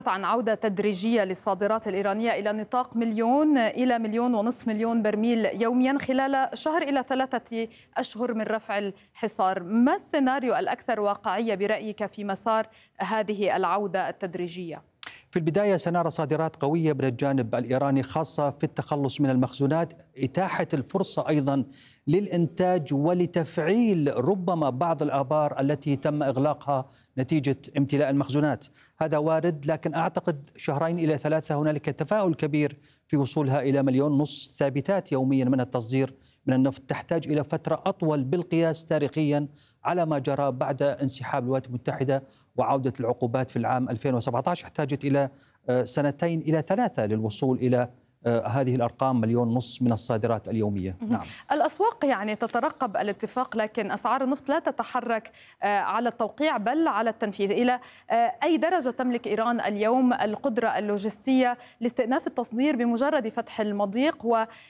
عن عودة تدريجية للصادرات الإيرانية إلى نطاق 1,000,000 إلى 1,500,000 برميل يوميا خلال شهر إلى 3 أشهر من رفع الحصار. ما السيناريو الأكثر واقعية برأيك في مسار هذه العودة التدريجية؟ في البداية سنرى صادرات قوية من الجانب الإيراني، خاصة في التخلص من المخزونات، إتاحة الفرصة أيضا للإنتاج ولتفعيل ربما بعض الآبار التي تم إغلاقها نتيجة امتلاء المخزونات. هذا وارد، لكن أعتقد 2 إلى 3 هنالك تفاؤل كبير في وصولها إلى 1.5 مليون ثابتات يوميا من التصدير من النفط. تحتاج إلى فترة أطول بالقياس تاريخيا على ما جرى بعد انسحاب الولايات المتحدة وعودة العقوبات في العام 2017. احتاجت إلى 2 إلى 3 للوصول إلى هذه الأرقام 1.5 مليون من الصادرات اليومية. نعم. الأسواق تترقب الاتفاق، لكن أسعار النفط لا تتحرك على التوقيع بل على التنفيذ. إلى أي درجة تملك إيران اليوم القدرة اللوجستية لاستئناف التصدير بمجرد فتح المضيق؟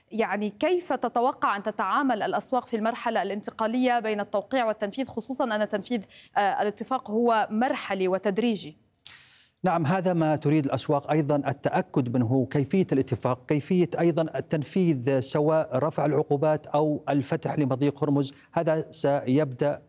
كيف تتوقع أن تتعامل الأسواق في المرحلة الانتقالية بين التوقيع والتنفيذ، خصوصا أن تنفيذ الاتفاق هو مرحلي وتدريجي؟ نعم، هذا ما تريد الأسواق أيضا التأكد منه، كيفية الاتفاق، كيفية أيضا التنفيذ، سواء رفع العقوبات أو الفتح لمضيق هرمز. هذا سيبدأ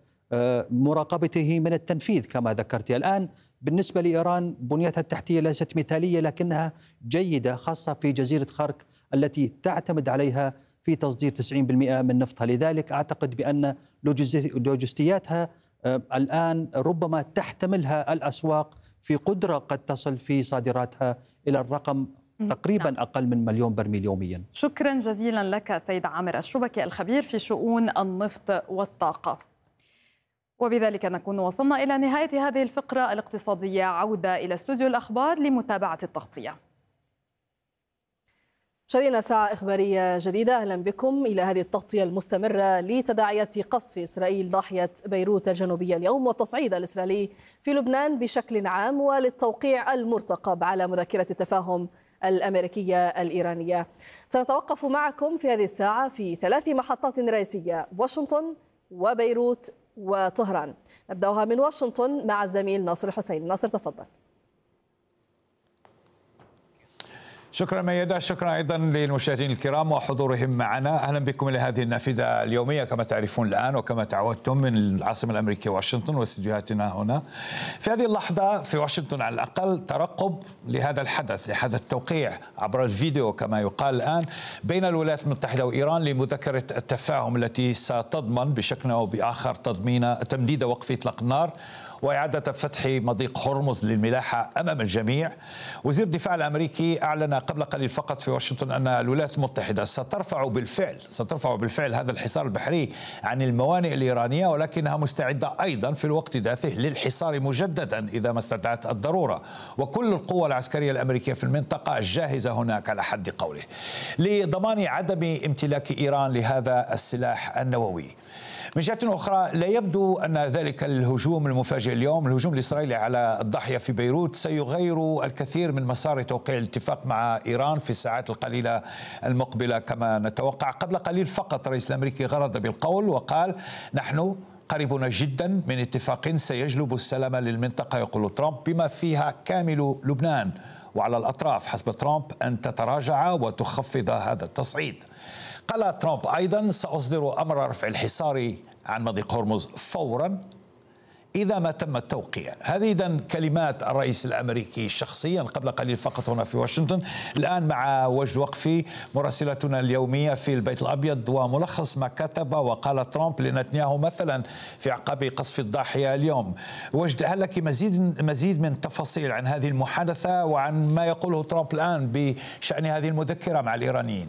مراقبته من التنفيذ كما ذكرت. الآن بالنسبة لإيران بنيتها التحتية ليست مثالية، لكنها جيدة، خاصة في جزيرة خرق التي تعتمد عليها في تصدير 90% من نفطها. لذلك أعتقد بأن لوجستياتها الآن ربما تحتملها الأسواق في قدرة قد تصل في صادراتها إلى الرقم تقريبا أقل من 1,000,000 برميل يوميا. شكرا جزيلا لك سيد عامر الشبكي الخبير في شؤون النفط والطاقة. وبذلك نكون وصلنا إلى نهاية هذه الفقرة الاقتصادية. عودة إلى استوديو الأخبار لمتابعة التغطية. مشاهدينا، ساعة إخبارية جديدة، أهلا بكم إلى هذه التغطية المستمرة لتداعيات قصف إسرائيل ضاحية بيروت الجنوبية اليوم والتصعيد الإسرائيلي في لبنان بشكل عام، وللتوقيع المرتقب على مذكرة التفاهم الأمريكية الإيرانية. سنتوقف معكم في هذه الساعة في 3 محطات رئيسية: واشنطن وبيروت وطهران. نبدأها من واشنطن مع الزميل ناصر حسين. ناصر، تفضل. شكرا ميادة، شكرا أيضا للمشاهدين الكرام وحضورهم معنا. أهلا بكم إلى هذه النافذة اليومية كما تعرفون الآن وكما تعودتم من العاصمة الأمريكية واشنطن واستديوهاتنا هنا. في هذه اللحظة في واشنطن على الأقل ترقب لهذا الحدث، لهذا التوقيع عبر الفيديو كما يقال الآن بين الولايات المتحدة وإيران لمذكرة التفاهم التي ستضمن بشكل أو بآخر تمديد وقف إطلاق النار وإعادة فتح مضيق هرمز للملاحة أمام الجميع. وزير الدفاع الأمريكي أعلن قبل قليل فقط في واشنطن أن الولايات المتحدة سترفع بالفعل هذا الحصار البحري عن الموانئ الإيرانية، ولكنها مستعدة أيضا في الوقت ذاته للحصار مجددا إذا ما استدعت الضرورة. وكل القوى العسكرية الأمريكية في المنطقة جاهزة هناك على حد قوله لضمان عدم امتلاك إيران لهذا السلاح النووي. من جهة أخرى لا يبدو أن ذلك الهجوم المفاجئ اليوم، الهجوم الإسرائيلي على الضاحية في بيروت، سيغير الكثير من مسار توقيع الاتفاق مع إيران في الساعات القليلة المقبلة كما نتوقع. قبل قليل فقط الرئيس الأمريكي غرد بالقول وقال: نحن قريبون جدا من اتفاق سيجلب السلام للمنطقة، يقول ترامب، بما فيها كامل لبنان، وعلى الأطراف حسب ترامب أن تتراجع وتخفض هذا التصعيد. قال ترامب أيضا: سأصدر أمر رفع الحصار عن مضيق هرمز فورا إذا ما تم التوقيع. هذه إذن كلمات الرئيس الأمريكي شخصيا قبل قليل فقط هنا في واشنطن. الآن مع وجد وقفي مراسلتنا اليومية في البيت الأبيض وملخص ما كتب وقال ترامب لنتنياهو مثلا في أعقاب قصف الضاحية اليوم. وجد، هل لك مزيد من تفاصيل عن هذه المحادثة وعن ما يقوله ترامب الآن بشأن هذه المذكرة مع الإيرانيين؟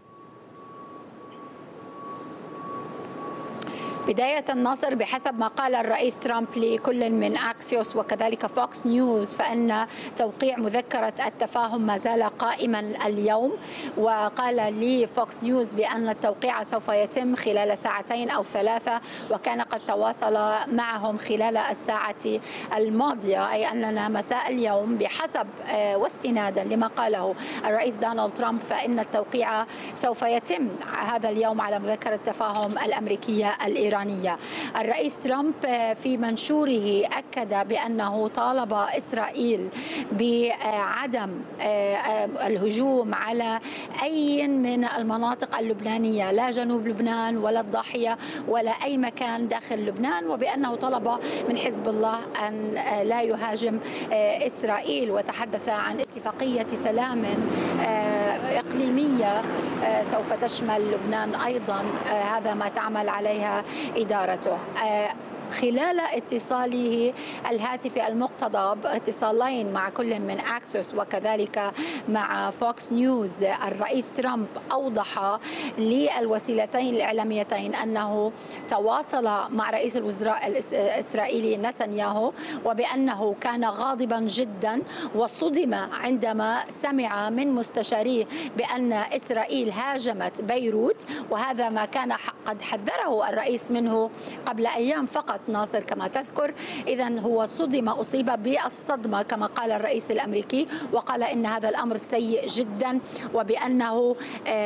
بداية الناصر، بحسب ما قال الرئيس ترامب لكل من أكسيوس وكذلك فوكس نيوز، فإن توقيع مذكرة التفاهم ما زال قائما اليوم. وقال لفوكس نيوز بأن التوقيع سوف يتم خلال 2 أو 3 ساعات، وكان قد تواصل معهم خلال الساعة الماضية، أي أننا مساء اليوم بحسب واستنادا لما قاله الرئيس دونالد ترامب فإن التوقيع سوف يتم هذا اليوم على مذكرة التفاهم الأمريكية الإيرانية. الإيرانية. الرئيس ترامب في منشوره أكد بأنه طالب إسرائيل بعدم الهجوم على أي من المناطق اللبنانية، لا جنوب لبنان ولا الضاحية ولا أي مكان داخل لبنان، وبأنه طلب من حزب الله أن لا يهاجم إسرائيل، وتحدث عن اتفاقية سلام إقليمية سوف تشمل لبنان أيضا، هذا ما تعمل عليها إدارته. خلال اتصاله الهاتفي المقتضب، اتصالين مع كل من أكسيوس وكذلك مع فوكس نيوز، الرئيس ترامب أوضح للوسيلتين الإعلاميتين أنه تواصل مع رئيس الوزراء الإسرائيلي نتنياهو، وبأنه كان غاضبا جدا وصدم عندما سمع من مستشاريه بأن إسرائيل هاجمت بيروت، وهذا ما كان قد حذره الرئيس منه قبل أيام فقط ناصر كما تذكر. إذن هو صدم، أصيب بالصدمة كما قال الرئيس الأمريكي، وقال إن هذا الأمر سيء جدا وبأنه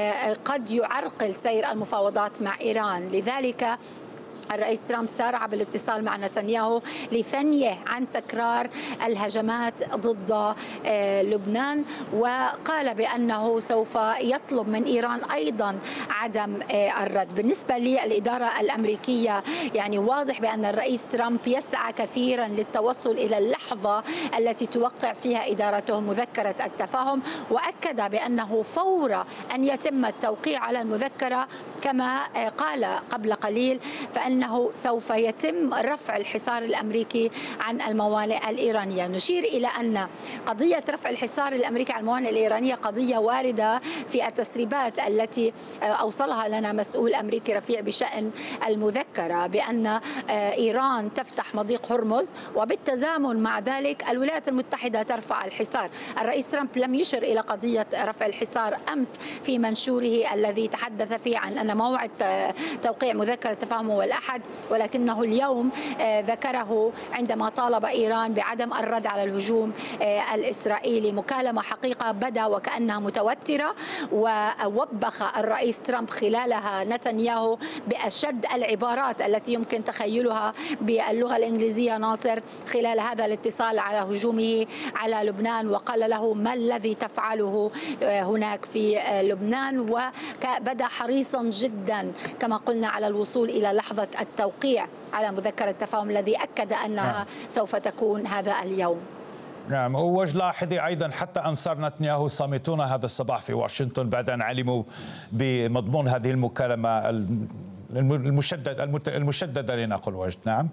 قد يعرقل سير المفاوضات مع إيران. لذلك الرئيس ترامب سارع بالاتصال مع نتنياهو لثنيه عن تكرار الهجمات ضد لبنان، وقال بأنه سوف يطلب من إيران أيضا عدم الرد. بالنسبة للإدارة الأمريكية يعني واضح بأن الرئيس ترامب يسعى كثيرا للتوصل إلى اللحظة التي توقع فيها إدارته مذكرة التفاهم، وأكد بأنه فور أن يتم التوقيع على المذكرة كما قال قبل قليل فأنه سوف يتم رفع الحصار الأمريكي عن الموانئ الإيرانية. نشير إلى أن قضية رفع الحصار الأمريكي عن الموانئ الإيرانية قضية واردة في التسريبات التي أوصلها لنا مسؤول أمريكي رفيع بشأن المذكرة، بأن إيران تفتح مضيق هرمز وبالتزامن مع ذلك الولايات المتحدة ترفع الحصار. الرئيس ترامب لم يشر إلى قضية رفع الحصار أمس في منشوره الذي تحدث فيه عن أن موعد توقيع مذكرة التفاهم هو الأحد، ولكنه اليوم ذكره عندما طالب إيران بعدم الرد على الهجوم الإسرائيلي. مكالمة حقيقة بدا وكأنها متوترة، ووبخ الرئيس ترامب خلالها نتنياهو بأشد العبارات التي يمكن تخيلها باللغة الإنجليزية ناصر خلال هذا الاتصال على هجومه على لبنان، وقال له ما الذي تفعله هناك في لبنان، وبدا حريصا جدا كما قلنا على الوصول إلى لحظة التوقيع على مذكرة التفاهم الذي أكد أنها سوف تكون هذا اليوم. نعم، ووجه لاحظي أيضا حتى أنصار نتنياهو صامتون هذا الصباح في واشنطن بعد أن علموا بمضمون هذه المكالمة المشددة لنقل وجد. نعم،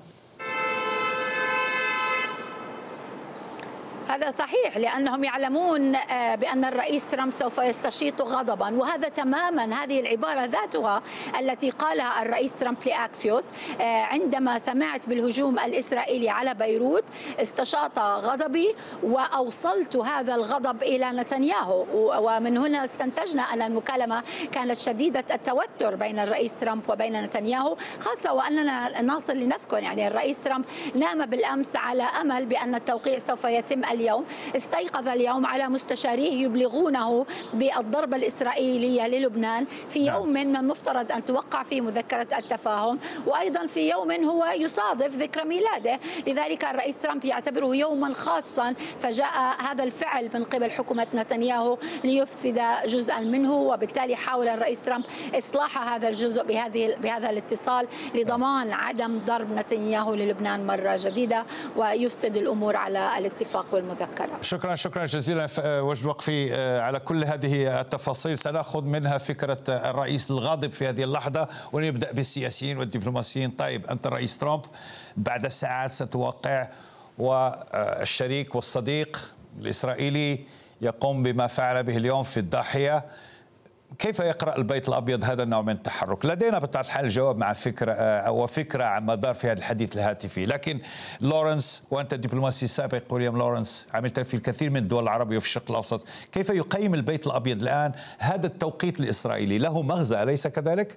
هذا صحيح، لأنهم يعلمون بأن الرئيس ترامب سوف يستشيط غضبا، وهذا تماما هذه العبارة ذاتها التي قالها الرئيس ترامب لأكسيوس عندما سمعت بالهجوم الإسرائيلي على بيروت استشاط غضبي وأوصلت هذا الغضب إلى نتنياهو. ومن هنا استنتجنا أن المكالمة كانت شديدة التوتر بين الرئيس ترامب وبين نتنياهو، خاصة وأننا ناصر لنذكر يعني الرئيس ترامب نام بالأمس على أمل بأن التوقيع سوف يتم اليوم. استيقظ اليوم على مستشاريه يبلغونه بالضربة الإسرائيلية للبنان في يوم من المفترض أن توقع فيه مذكرة التفاهم، وأيضا في يوم هو يصادف ذكرى ميلاده. لذلك الرئيس ترامب يعتبره يوما خاصا، فجاء هذا الفعل من قبل حكومة نتنياهو ليفسد جزءا منه، وبالتالي حاول الرئيس ترامب إصلاح هذا الجزء بهذا الاتصال لضمان عدم ضرب نتنياهو للبنان مرة جديدة ويفسد الأمور على الاتفاق والمذكرة. شكرا جزيلا وجد وقفي على كل هذه التفاصيل. سنأخذ منها فكرة الرئيس الغاضب في هذه اللحظة ونبدأ بالسياسيين والدبلوماسيين. طيب، أنت الرئيس ترامب بعد ساعات ستوقع، والشريك والصديق الإسرائيلي يقوم بما فعل به اليوم في الضاحية. كيف يقرأ البيت الأبيض هذا النوع من التحرك؟ لدينا بطبيعة الحال الجواب مع فكرة عن مدار في هذا الحديث الهاتفي، لكن لورنس، وأنت دبلوماسي سابق ويليام لورنس، عملت في الكثير من الدول العربية وفي الشرق الأوسط، كيف يقيم البيت الأبيض الآن هذا التوقيت الإسرائيلي؟ له مغزى أليس كذلك؟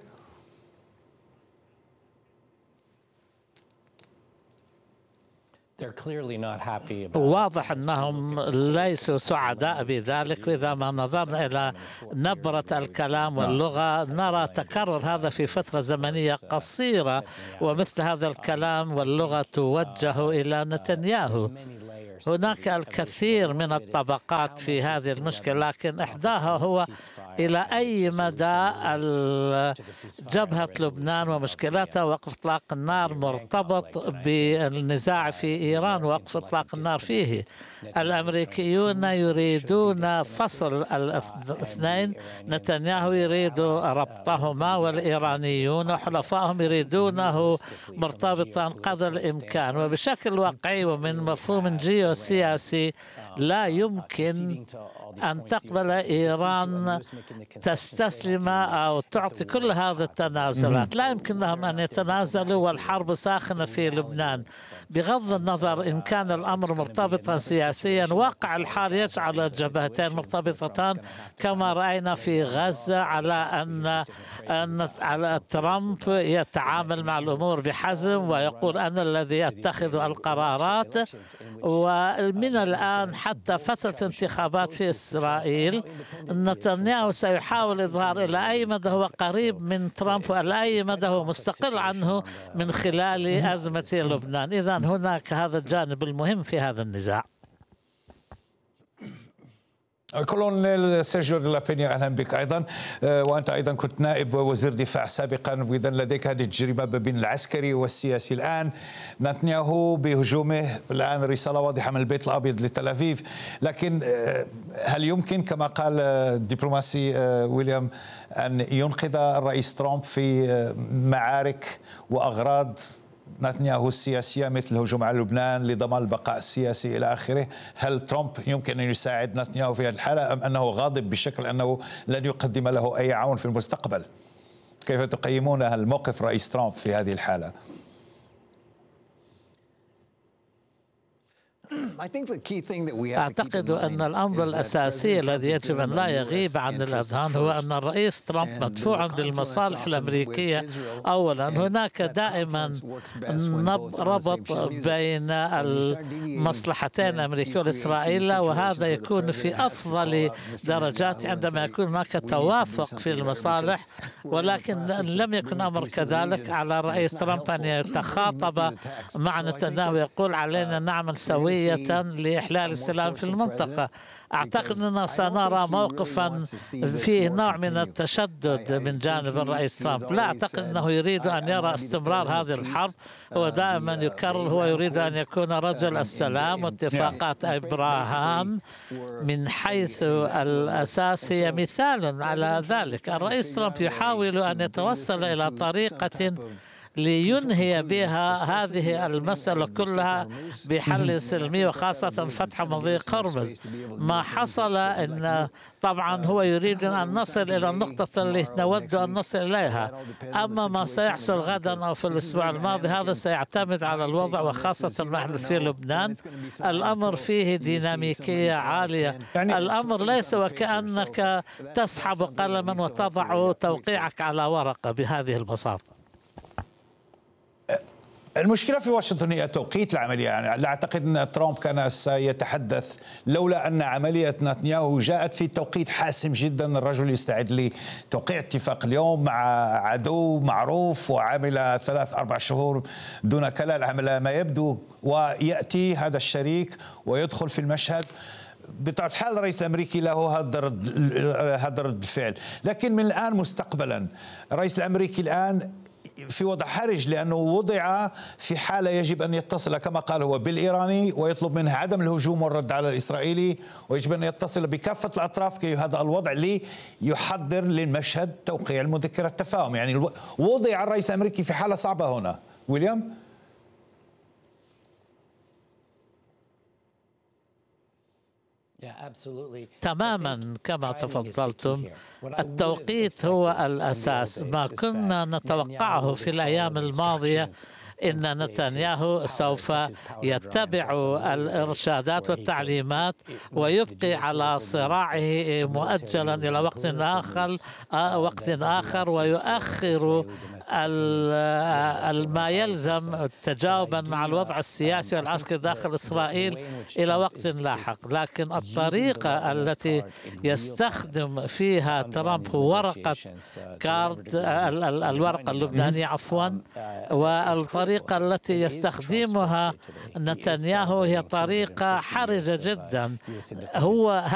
واضح أنهم ليسوا سعداء بذلك، وإذا ما نظرنا إلى نبرة الكلام واللغة نرى تكرر هذا في فترة زمنية قصيرة، ومثل هذا الكلام واللغة توجه إلى نتنياهو. هناك الكثير من الطبقات في هذه المشكلة، لكن إحداها هو إلى أي مدى جبهة لبنان ومشكلاتها وقف إطلاق النار مرتبط بالنزاع في إيران ووقف إطلاق النار فيه. الأمريكيون يريدون فصل الاثنين، نتنياهو يريد ربطهما، والإيرانيون وحلفائهم يريدونه مرتبطا قدر الإمكان. وبشكل واقعي ومن مفهوم جيوسياسي لا يمكن أن تقبل إيران تستسلم أو تعطي كل هذه التنازلات. لا يمكن لهم أن يتنازلوا والحرب ساخنة في لبنان. بغض النظر إن كان الأمر مرتبطا سياسيا، واقع الحال يجعل الجبهتين مرتبطتان كما رأينا في غزة، على أن ترامب يتعامل مع الأمور بحزم ويقول أنا الذي أتخذ القرارات. ومن الآن حتى فترة انتخابات في إسرائيل نتنياهو سيحاول إظهار إلى أي مدى هو قريب من ترامب وإلى أي مدى هو مستقل عنه من خلال أزمة لبنان. إذن هناك هذا الجانب المهم في هذا النزاع. كولونيل سيرجيو دي لا بينيا، اهلا بك ايضا، وانت ايضا كنت نائب وزير دفاع سابقا، واذا لديك هذه التجربه بين العسكري والسياسي. الان نتنياهو بهجومه الان رساله واضحه من البيت الابيض لتل ابيب، لكن هل يمكن كما قال الدبلوماسي ويليام ان ينقذ الرئيس ترامب في معارك واغراض نتنياهو السياسية مثل الهجوم على لبنان لضمان البقاء السياسي إلى آخره؟ هل ترامب يمكن أن يساعد نتنياهو في هذه الحالة، أم أنه غاضب بشكل أنه لن يقدم له أي عون في المستقبل؟ كيف تقيمون الموقف رئيس ترامب في هذه الحالة؟ أعتقد أن الأمر الأساسي الذي يجب أن لا يغيب عن الأذهان هو أن الرئيس ترامب مدفوع بالمصالح الأمريكية. أولا هناك دائما ربط بين المصلحتين الأمريكية والإسرائيلية، وهذا يكون في أفضل درجات عندما يكون هناك توافق في المصالح، ولكن لم يكن أمر كذلك. على الرئيس ترامب أن يتخاطب مع نتنياهو ويقول علينا نعمل سويا لإحلال السلام في المنطقة. أعتقد أننا سنرى موقفا فيه نوع من التشدد من جانب الرئيس ترامب. لا أعتقد أنه يريد أن يرى استمرار هذه الحرب. هو دائما يكرر هو يريد أن يكون رجل السلام، واتفاقات إبراهام من حيث الأساس هي مثال على ذلك. الرئيس ترامب يحاول أن يتوصل إلى طريقة لينهي بها هذه المسألة كلها بحل سلمي، وخاصة فتح مضيق هرمز. ما حصل أن طبعا هو يريد أن نصل إلى النقطة اللي نود أن نصل إليها، أما ما سيحصل غدا أو في الأسبوع الماضي هذا سيعتمد على الوضع، وخاصة ما يحدث في لبنان. الأمر فيه ديناميكية عالية. الأمر ليس وكأنك تسحب قلما وتضع توقيعك على ورقة بهذه البساطة. المشكلة في واشنطن هي توقيت العملية. يعني لا أعتقد أن ترامب كان سيتحدث لولا أن عملية نتنياهو جاءت في توقيت حاسم جدا. الرجل يستعد لتوقيع اتفاق اليوم مع عدو معروف وعمل 3-4 شهور دون كلال، عمل ما يبدو، ويأتي هذا الشريك ويدخل في المشهد. بطبيعة الحال الرئيس الأمريكي له هذا رد الفعل، لكن من الآن مستقبلا الرئيس الأمريكي الآن في وضع حرج، لأنه وضع في حالة يجب أن يتصل كما قال هو بالإيراني ويطلب منه عدم الهجوم والرد على الإسرائيلي، ويجب أن يتصل بكافة الأطراف كي هذا الوضع ليحضر للمشهد توقيع المذكرة التفاهم. يعني وضع الرئيس الأمريكي في حالة صعبة هنا. ويليام؟ تماما كما تفضلتم، التوقيت هو الأساس. ما كنا نتوقعه في الأيام الماضية إن نتنياهو سوف يتبع الإرشادات والتعليمات ويبقي على صراعه مؤجلا إلى وقت آخر ويؤخر ما يلزم تجاوبا مع الوضع السياسي والعسكري داخل إسرائيل إلى وقت لاحق. لكن الطريقة التي يستخدم فيها ترامب ورقة كارد الورقة اللبنانية والطريقة التي يستخدمها نتنياهو هي طريقة حرجة جدا. هو